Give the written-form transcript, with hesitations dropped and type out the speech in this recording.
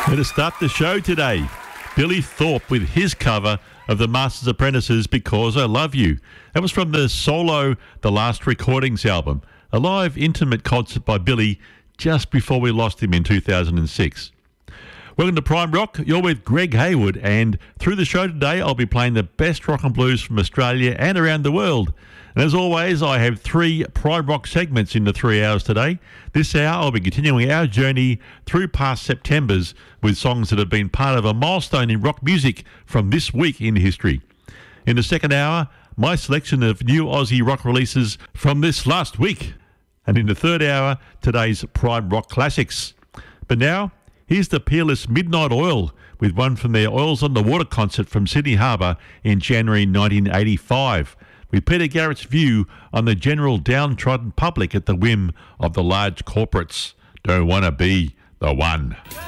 And to start the show today, Billy Thorpe with his cover of The Master's Apprentices, Because I Love You. That was from the solo The Last Recordings album, a live intimate concert by Billy just before we lost him in 2006. Welcome to Prime Rock. You're with Greg Hayward, and through the show today, I'll be playing the best rock and blues from Australia and around the world. And as always, I have 3 Prime Rock segments in the 3 hours today. This hour, I'll be continuing our journey through past Septembers with songs that have been part of a milestone in rock music from this week in history. In the second hour, my selection of new Aussie rock releases from this last week. And in the third hour, today's Prime Rock classics. But now, here's the Peerless Midnight Oil with one from their Oils on the Water concert from Sydney Harbour in January 1985, with Peter Garrett's view on the general downtrodden public at the whim of the large corporates. Don't want to be the one.